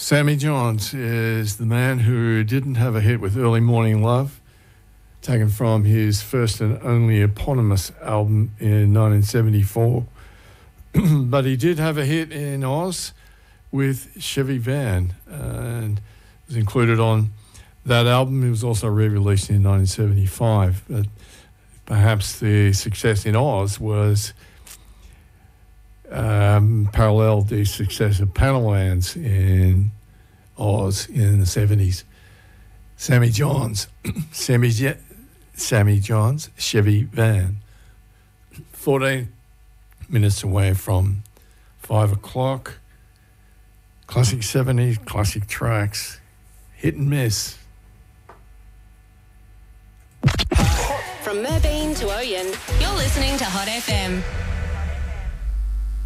Sammy Johns is the man who didn't have a hit with Early Morning Love, taken from his first and only eponymous album in 1974. But he did have a hit in Oz with Chevy Van, and it was included on that album. It was also re-released in 1975. But perhaps the success in Oz was paralleled the success of Panellands in Oz in the 70s. Sammy Johns, Sammy Johns, Chevy Van. 14 minutes away from 5 o'clock. Classic 70s, classic tracks, hit and miss. From Merbeen to Oyen, you're listening to Hot FM.